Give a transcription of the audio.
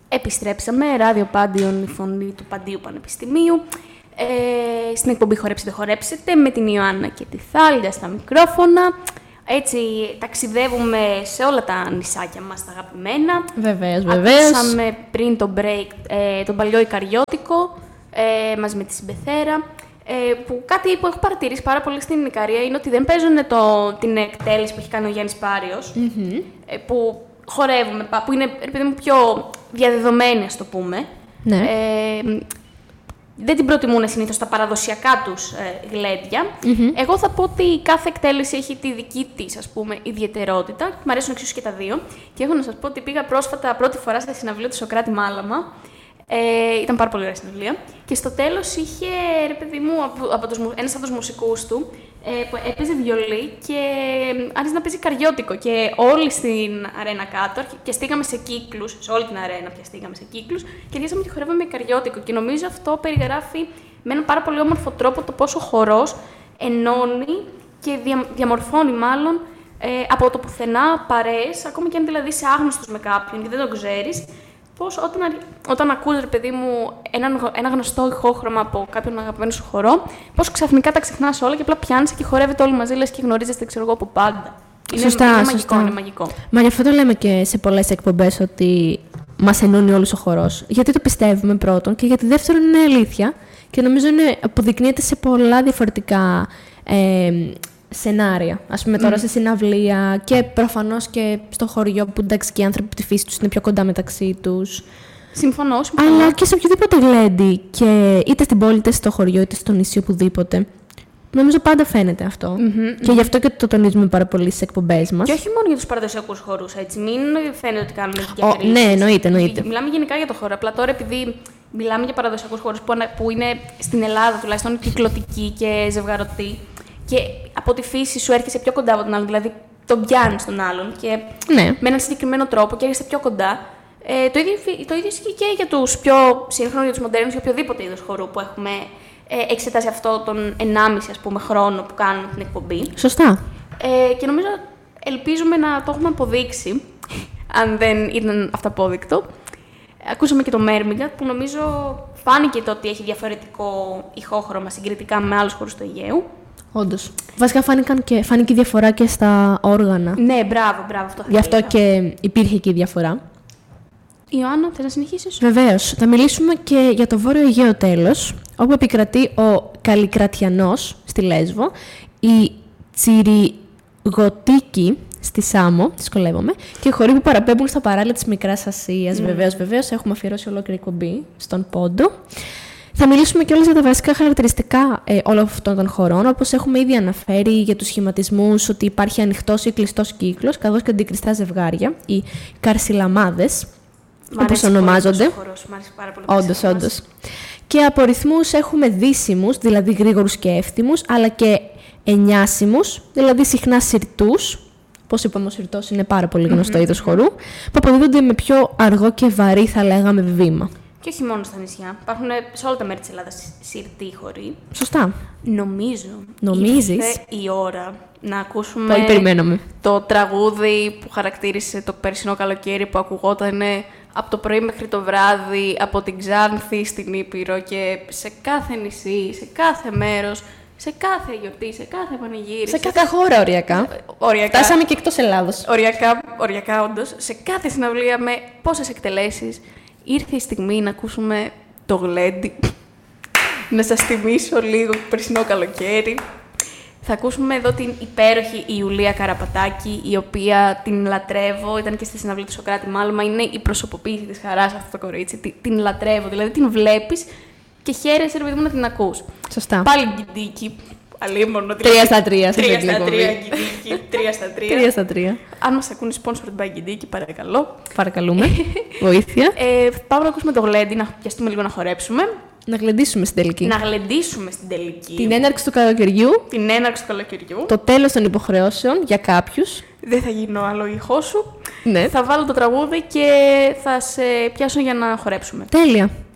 Επιστρέψαμε, ράδιο Πάντιον, η φωνή του Παντίου Πανεπιστημίου. Στην εκπομπή «Χορέψετε, χορέψετε» με την Ιωάννα και τη Θάλια στα μικρόφωνα. Έτσι ταξιδεύουμε σε όλα τα νησάκια μας, τα αγαπημένα. Βεβαίως. Ακούσαμε πριν το break τον παλιό Ικαριώτικο μαζί με τη Συμπεθέρα. Που κάτι που έχω παρατηρήσει πάρα πολύ στην Ικαρία είναι ότι δεν παίζουν την εκτέλεση που έχει κάνει ο Γιάννης Πάριος, που χορεύουμε, που είναι επειδή μου πιο διαδεδομένη, ας το πούμε. Ναι. Δεν την προτιμούν συνήθως τα παραδοσιακά τους γλέντια. Εγώ θα πω ότι κάθε εκτέλεση έχει τη δική της, ας πούμε, ιδιαιτερότητα. Μ' αρέσουν εξίσου και τα δύο. Και έχω να σας πω ότι πήγα πρόσφατα πρώτη φορά στα συναυλία του Σωκράτη Μάλαμα. Ήταν πάρα πολύ ωραία συναυλία. Και στο τέλος είχε, ρε παιδί μου, ένας από τους μουσικούς του που έπαιζε βιολί και άρχισε να παίζει καριώτικο. Και όλοι στην αρένα κάτω και στήγαμε σε κύκλους, σε όλη την αρένα πια στήγαμε σε κύκλους και αρχίσαμε και χορεύαμε καριώτικο. Και νομίζω αυτό περιγράφει με έναν πάρα πολύ όμορφο τρόπο το πόσο ο χορός ενώνει και διαμορφώνει μάλλον από το πουθενά παρέες, ακόμη και αν δηλαδή είσαι άγνωστος με κάποιον και δεν τον ξέρεις. Πώς όταν ακούς, ρε παιδί μου, ένα γνωστό ηχόχρωμα από κάποιον αγαπημένο σου χορό, πώς ξαφνικά τα ξεχνάς όλα και απλά πιάνεις και χορεύετε όλοι μαζί, λες και γνωρίζεστε, ξέρω εγώ, από πάντα. Σωστά. Είναι μαγικό. Μα γι' αυτό το λέμε και σε πολλές εκπομπές ότι μας ενώνει όλος ο χορός. Γιατί το πιστεύουμε πρώτον και γιατί δεύτερον είναι αλήθεια και νομίζω αποδεικνύεται σε πολλά διαφορετικά σενάρια. Ας πούμε τώρα σε συναυλία και προφανώς και στο χωριό που εντάξει και οι άνθρωποι από τη φύση τους είναι πιο κοντά μεταξύ τους. Συμφωνώ. Αλλά και σε οποιοδήποτε γλέντι, και είτε στην πόλη, είτε στο χωριό, είτε στο νησί, οπουδήποτε. Νομίζω πάντα φαίνεται αυτό. Και γι' αυτό και το τονίζουμε πάρα πολύ στις εκπομπές μας. Και όχι μόνο για τους παραδοσιακούς χορούς, έτσι. Μην φαίνεται ότι κάνουμε διακρίσεις. Ναι, εννοείται. Μιλάμε γενικά για το χώρο. Απλά τώρα, επειδή μιλάμε για παραδοσιακούς χορούς που είναι στην Ελλάδα τουλάχιστον κυκλωτικοί και ζευγαρωτοί. Και από τη φύση σου έρχεσαι πιο κοντά από τον άλλον, δηλαδή τον πιάνεις τον άλλον και με έναν συγκεκριμένο τρόπο και έρχεσαι πιο κοντά. Το ίδιο ισχύει και για τους πιο σύγχρονους, για τους μοντέρνους, για οποιοδήποτε είδος χορού που έχουμε εξετάσει αυτό τον 1,5 ας πούμε, χρόνο που κάνουμε την εκπομπή. Σωστά. Και νομίζω, ελπίζουμε να το έχουμε αποδείξει, αν δεν ήταν αυταπόδεικτο. Ακούσαμε και το Μέρμιγκα, που νομίζω φάνηκε το ότι έχει διαφορετικό ηχόχρωμα συγκριτικά με άλλους χορούς του Αιγαίου. Όντως. Βασικά φάνηκε η διαφορά και στα όργανα. Ναι, μπράβο, αυτό θα Γι' αυτό και υπήρχε και η διαφορά. Ιωάννα, θες να συνεχίσεις? Βεβαίως. Θα μιλήσουμε και για το Βόρειο Αιγαίο τέλος, όπου επικρατεί ο Καλλικρατιανός στη Λέσβο, η Τσιριγωτίκη στη Σάμο, δυσκολεύομαι, και οι χωροί που παραπέμπουν στα παράλια της Μικράς Ασίας. Βεβαίως, έχουμε αφιερώσει ολόκληρη εκπομπή στον Πόντο. Θα μιλήσουμε κιόλας για τα βασικά χαρακτηριστικά όλων αυτών των χωρών, όπως έχουμε ήδη αναφέρει για τους σχηματισμούς, ότι υπάρχει ανοιχτός ή κλειστός κύκλος, καθώς και αντικριστά ζευγάρια, οι καρσιλαμάδες, όπως ονομάζονται. Όντως. Και από ρυθμούς έχουμε δίσιμους, δηλαδή γρήγορους και εύθυμους, αλλά και εννιάσιμους, δηλαδή συχνά συρτούς. Πώς είπαμε, ο συρτός είναι πάρα πολύ γνωστό είδος χορού, που αποδίδονται με πιο αργό και βαρύ, θα λέγαμε, βήμα. Και όχι μόνο στα νησιά. Υπάρχουν σε όλα τα μέρη της Ελλάδας συρτοί χοροί. Σωστά. Νομίζεις? Ήρθε η ώρα να ακούσουμε το τραγούδι που χαρακτήρισε το περσινό καλοκαίρι, που ακουγόταν από το πρωί μέχρι το βράδυ, από την Ξάνθη στην Ήπειρο και σε κάθε νησί, σε κάθε μέρος, σε κάθε γιορτή, σε κάθε πανηγύρι. Σε κάθε χώρα οριακά. Φτάσαμε και εκτός Ελλάδος. Οριακά όντως. Σε κάθε συναυλία με πόσες εκτελέσεις. Ήρθε η στιγμή να ακούσουμε το γλέντι. Να σας θυμίσω λίγο το περσινό καλοκαίρι. Θα ακούσουμε εδώ την υπέροχη Ιουλία Καραπατάκη, η οποία την λατρεύω. Ήταν και στη συναυλία του Σωκράτη Μάλαμα. Είναι η προσωποποίηση της χαράς αυτό το κορίτσι. Την λατρεύω. Δηλαδή την βλέπεις και χαίρεσαι, ρε παιδί μου, να την ακούς. Σωστά. Πάλι γκιντίκι. Αλίμονο. 3 στα 3. 3 στα 3 γκιντίκι. 3 στα 3. 3 στα 3. Αν μας ακούνε sponsored by γκιντίκι, παρακαλώ. Παρακαλούμε. Βοήθεια. Πάμε να ακούσουμε το γλέντι, να πιαστούμε λίγο να χορέψουμε. Να γλεντήσουμε στην τελική. Την έναρξη του καλοκαιριού. Το τέλος των υποχρεώσεων για κάποιους. Δεν θα γίνω άλλο ήχο σου. Ναι. Θα βάλω το τραγούδι και θα σε πιάσω για να χορέψουμε. Τέλεια.